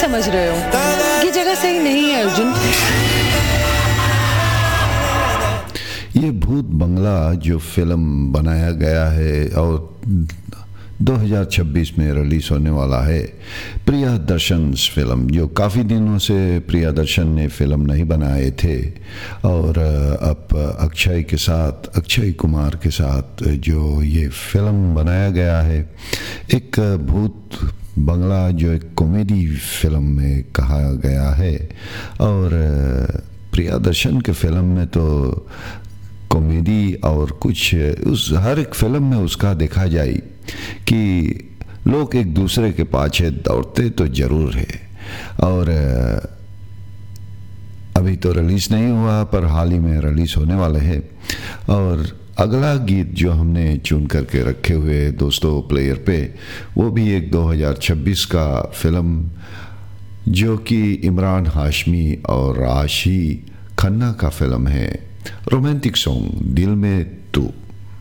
समझ रहे हो, ये जगह सही नहीं है अर्जुन। ये भूत बंगला जो फिल्म बनाया गया है और 2026 में रिलीज होने वाला है, प्रियदर्शन फिल्म, जो काफ़ी दिनों से प्रियदर्शन ने फिल्म नहीं बनाए थे और अब अक्षय कुमार के साथ जो ये फिल्म बनाया गया है, एक भूत बंगला जो एक कॉमेडी फिल्म में कहा गया है। और प्रियदर्शन के फिल्म में तो कॉमेडी और कुछ उस हर एक फिल्म में उसका देखा जाए कि लोग एक दूसरे के पाछे दौड़ते तो ज़रूर है। और अभी तो रिलीज़ नहीं हुआ पर हाल ही में रिलीज़ होने वाले हैं। और अगला गीत जो हमने चुन करके रखे हुए दोस्तों प्लेयर पे, वो भी एक 2026 का फिल्म जो कि इमरान हाशमी और राशि खन्ना का फिल्म है, रोमांटिक सॉन्ग दिल में तू।